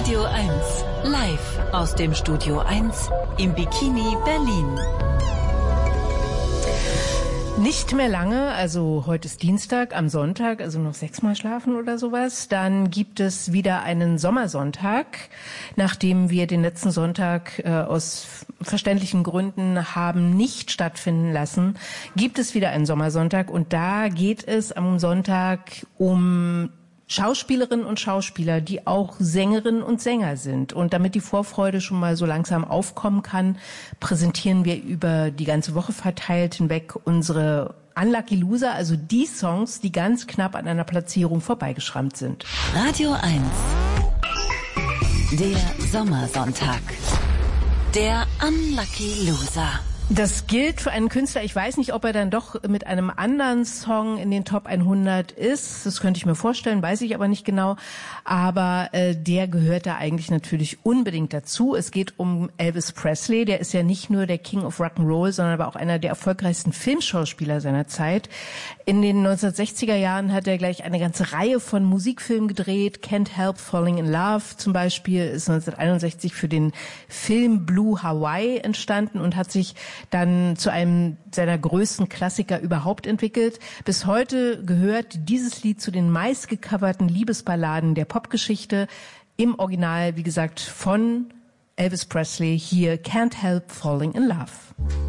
Radio 1, live aus dem Studio 1 im Bikini Berlin. Nicht mehr lange, also heute ist Dienstag, am Sonntag, also noch 6-mal schlafen oder sowas. Dann gibt es wieder einen Sommersonntag, nachdem wir den letzten Sonntag aus verständlichen Gründen haben nicht stattfinden lassen, gibt es wieder einen Sommersonntag und da geht es am Sonntag um Schauspielerinnen und Schauspieler, die auch Sängerinnen und Sänger sind. Und damit die Vorfreude schon mal so langsam aufkommen kann, präsentieren wir über die ganze Woche verteilt hinweg unsere Unlucky Loser, also die Songs, die ganz knapp an einer Platzierung vorbeigeschrammt sind. Radio 1, der Sommersonntag, der Unlucky Loser. Das gilt für einen Künstler. Ich weiß nicht, ob er dann doch mit einem anderen Song in den Top 100 ist. Das könnte ich mir vorstellen, weiß ich aber nicht genau. Aber der gehört da eigentlich natürlich unbedingt dazu. Es geht um Elvis Presley. Der ist ja nicht nur der King of Rock'n'Roll, sondern aber auch einer der erfolgreichsten Filmschauspieler seiner Zeit. In den 1960er Jahren hat er gleich eine ganze Reihe von Musikfilmen gedreht. Can't Help Falling in Love zum Beispiel ist 1961 für den Film Blue Hawaii entstanden und hat sich dann zu einem seiner größten Klassiker überhaupt entwickelt. Bis heute gehört dieses Lied zu den meistgecoverten Liebesballaden der Popgeschichte. Im Original, wie gesagt, von Elvis Presley. Hier Can't Help Falling in Love.